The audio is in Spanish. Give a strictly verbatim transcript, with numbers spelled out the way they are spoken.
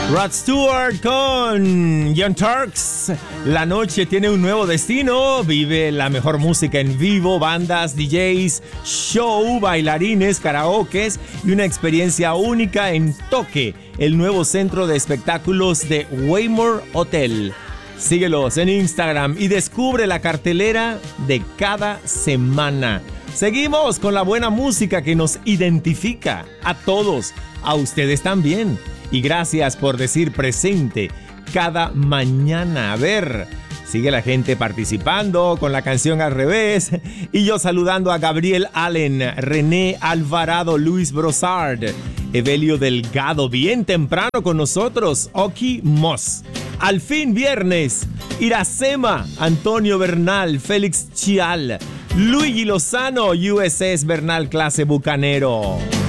Rod Stewart con Young Turks. La noche tiene un nuevo destino. Vive la mejor música en vivo, bandas, D Js, show, bailarines, karaokes y una experiencia única en Toque, el nuevo centro de espectáculos de Waymore Hotel. Síguelos en Instagram y descubre la cartelera de cada semana. Seguimos con la buena música que nos identifica a todos, a ustedes también. Y gracias por decir presente cada mañana. A ver, sigue la gente participando con la canción al revés. Y yo saludando a Gabriel Allen, René Alvarado, Luis Brosard, Evelio Delgado, bien temprano con nosotros, Oki Moss. Al fin viernes, Iracema, Antonio Bernal, Félix Chial, Luigi Lozano, U S S Bernal clase bucanero.